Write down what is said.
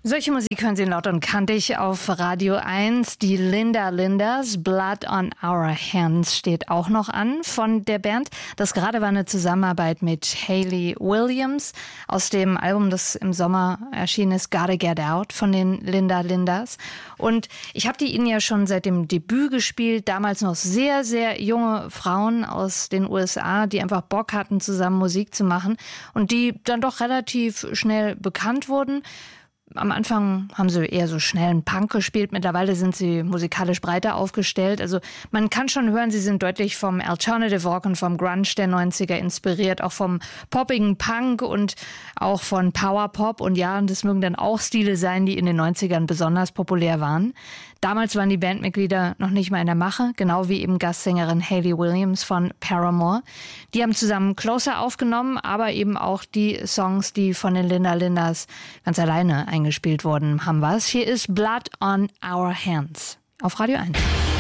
Solche Musik hören Sie laut und kantig auf Radio 1. Die Linda Lindas, Blood on Our Hands steht auch noch an von der Band. Das gerade war eine Zusammenarbeit mit Hayley Williams aus dem Album, das im Sommer erschienen ist, Gotta Get Out von den Linda Lindas. Und ich habe die Ihnen ja schon seit dem Debüt gespielt, damals noch sehr, sehr junge Frauen aus den USA, die einfach Bock hatten, zusammen Musik zu machen und die dann doch relativ schnell bekannt wurden. Am Anfang haben sie eher so schnellen Punk gespielt. Mittlerweile sind sie musikalisch breiter aufgestellt. Also man kann schon hören, sie sind deutlich vom Alternative Rock und vom Grunge der 90er inspiriert, auch vom poppigen Punk und auch von Power Pop. Und ja, das mögen dann auch Stile sein, die in den 90ern besonders populär waren. Damals waren die Bandmitglieder noch nicht mal in der Mache, genau wie eben Gastsängerin Hayley Williams von Paramore. Die haben zusammen Closer aufgenommen, aber eben auch die Songs, die von den Linda Lindas ganz alleine eingespielt wurden, haben was. Hier ist Blood on Our Hands auf Radio 1.